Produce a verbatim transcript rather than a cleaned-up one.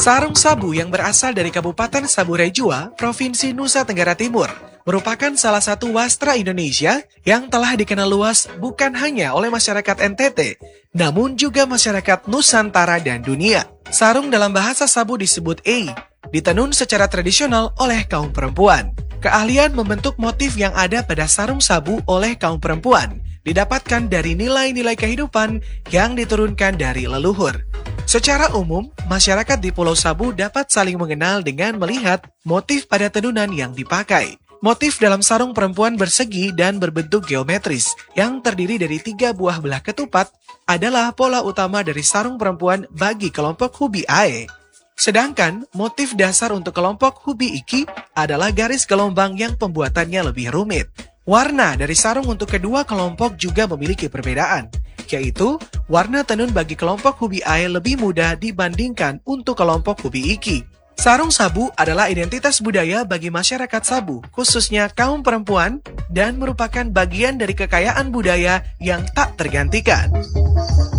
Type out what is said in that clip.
Sarung sabu yang berasal dari Kabupaten Saburai Jua, Provinsi Nusa Tenggara Timur, merupakan salah satu wastra Indonesia yang telah dikenal luas bukan hanya oleh masyarakat N T T, namun juga masyarakat Nusantara dan dunia. Sarung dalam bahasa Sabu disebut ei, ditenun secara tradisional oleh kaum perempuan. Keahlian membentuk motif yang ada pada sarung sabu oleh kaum perempuan didapatkan dari nilai-nilai kehidupan yang diturunkan dari leluhur. Secara umum, masyarakat di Pulau Sabu dapat saling mengenal dengan melihat motif pada tenunan yang dipakai. Motif dalam sarung perempuan bersegi dan berbentuk geometris yang terdiri dari tiga buah belah ketupat adalah pola utama dari sarung perempuan bagi kelompok Hubi Ae. Sedangkan motif dasar untuk kelompok Hubi Iki adalah garis gelombang yang pembuatannya lebih rumit. Warna dari sarung untuk kedua kelompok juga memiliki perbedaan, yaitu warna tenun bagi kelompok Hubi Ae lebih mudah dibandingkan untuk kelompok Hubi Iki. Sarung sabu adalah identitas budaya bagi masyarakat Sabu, khususnya kaum perempuan, dan merupakan bagian dari kekayaan budaya yang tak tergantikan.